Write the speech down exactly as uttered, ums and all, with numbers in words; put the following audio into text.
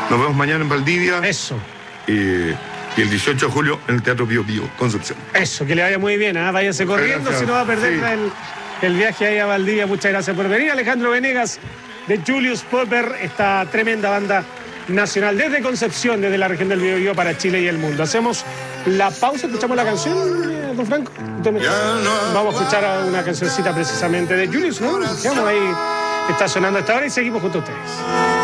Nos vemos mañana en Valdivia. Eso. Y, y el dieciocho de julio en el Teatro Pío Pío, Concepción. Eso, que le vaya muy bien, ¿eh? Váyase corriendo, gracias. si no va a perder Sí. el, el viaje ahí a Valdivia. Muchas gracias por venir. Alejandro Venegas, de Julius Popper, esta tremenda banda nacional desde Concepción, desde la región del Biobío para Chile y el mundo. Hacemos la pausa, escuchamos la canción, eh, don Franco. Entonces, vamos a escuchar una cancioncita precisamente de Julius, ¿no? Escuchamos ahí, está sonando hasta ahora y seguimos junto a ustedes.